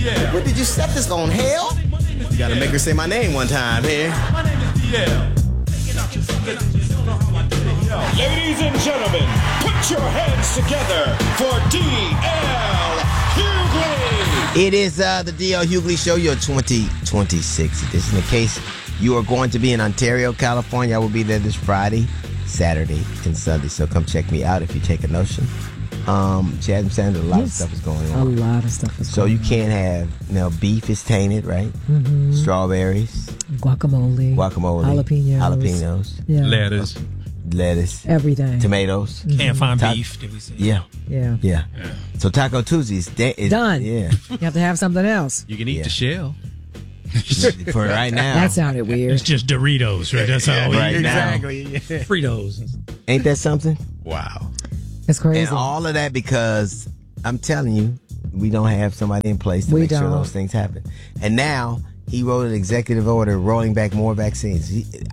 What did you set this on, hell? You gotta make her say my name one time here. My name is DL. Ladies and gentlemen, put your hands together for D.L. Hughley. It is the D.L. Hughley Show, your 2026 edition. In case you are going to be in Ontario, California, I will be there this Friday, Saturday, and Sunday. So come check me out if you take a notion. Chad and Sandra, a lot of stuff is going on. A lot of stuff is So going you on. can't have, beef is tainted, right? Mm-hmm. Strawberries, Guacamole, jalapenos, yeah, Lettuce. everything. tomatoes. Can't find beef. Did we say? Yeah. Yeah. So Taco Tuesday is Done. Yeah. You have to have something else. You can eat the shell. For right now. That sounded It's weird. just Doritos, right? That's all. Right now. Fritos. Ain't that something? Wow. It's crazy. And all of that because I'm telling you, we don't have somebody in place to We make sure don't. those things happen. And now he wrote an executive order rolling back more vaccines.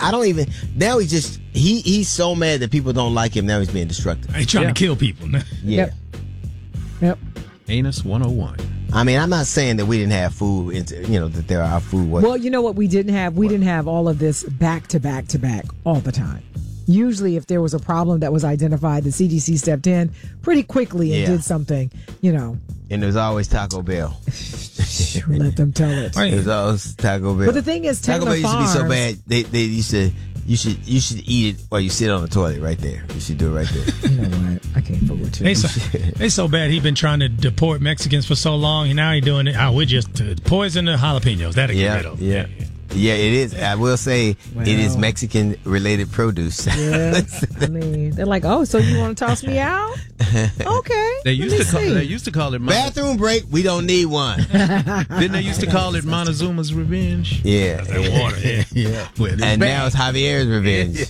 He's so mad that people don't like him. Now he's being destructive. He's trying to kill people. Yeah. Yep. Anus 101. I mean, I'm not saying that we didn't have food, that there are food. Well, you know what we didn't have? We didn't have all of this back to back to back all the time. Usually, if there was a problem that was identified, the CDC stepped in pretty quickly and did something, And there's always Taco Bell. Let them tell it. There's always Taco Bell. But the thing is, Taco Taylor Bell used to be so Farms- bad. They used to. You should eat it while you sit on the toilet right there. You should do it right there. You know what? I can't fool with you. They so bad. He's been trying to deport Mexicans for so long, and now he's doing it. We just poison the jalapenos. That'll get rid of them. Yeah, it is. I will say it is Well. Mexican related produce. Yeah. I mean, they're like, oh, so you want to toss me out? Okay. They used to call it Bathroom break. We don't need one. Didn't they used to call it Montezuma's Revenge? Yeah. Water. Yeah. And now it's Javier's revenge.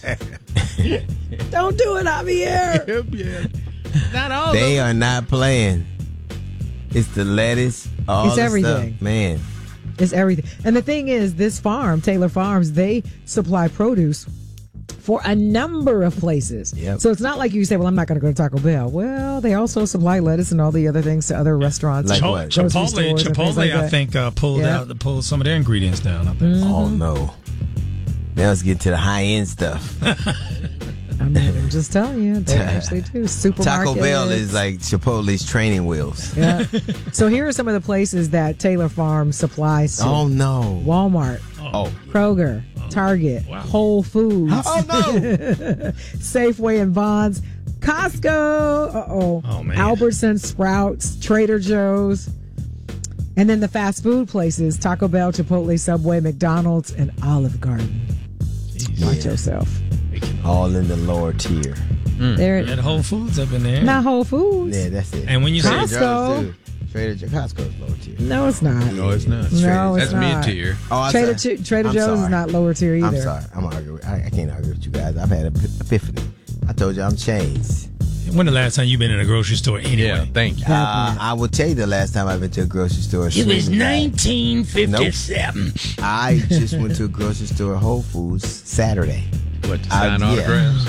Don't do it, Javier. Not all They are not playing. It's the lettuce. All It's the everything. Stuff. Man. It's everything. And the thing is, this farm, Taylor Farms, they supply produce for a number of places. Yep. So it's not like you say, well, I'm not going to go to Taco Bell. Well, they also supply lettuce and all the other things to other restaurants. Like and what? grocery stores and things Chipotle, like I that. think, pulled some of their ingredients down. I think. Oh, no. Now let's get to the high end stuff. I mean, I'm just telling you, they actually do. Supermarkets. Taco Bell is like Chipotle's training wheels. Yeah. So here are some of the places that Taylor Farms supplies to. Oh, no. Walmart, Kroger, Target, Whole Foods, Oh, no. Safeway and Bonds, Costco, Oh, man. Albertsons, Sprouts, Trader Joe's, and then the fast food places, Taco Bell, Chipotle, Subway, McDonald's, and Olive Garden. Watch yourself. All in the lower tier. There, Yeah, the Whole Foods up in there. not Whole Foods. Yeah, that's it. And when you say Costco. Trader Joe's, Costco's lower tier. No, it's not. No, it's not. No, it's That's not. mid-tier. Oh, I'm Trader sorry. Trader I'm Joe's sorry. is not lower tier either. I'm sorry. I'm arguing. I can't argue with you guys. I've had an epiphany. I told you I'm changed. when the last time you been in a grocery store anyway? Yeah, thank you. I will tell you the last time I went to a grocery store. It was Swing back. 1957. I just went to a grocery store, Whole Foods, Saturday. What, to sign yeah. autographs?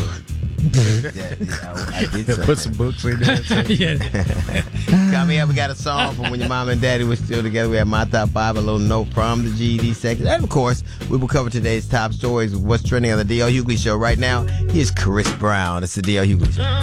I did Put some books in there. Yeah. Call me up. We got a song from when your mom and daddy were still together. We had My Top 5, a little note from the GED section. And, of course, we will cover today's top stories, what's trending on the D.L. Hughley Show. Right now, here's Chris Brown. It's the D.L. Hughley Show.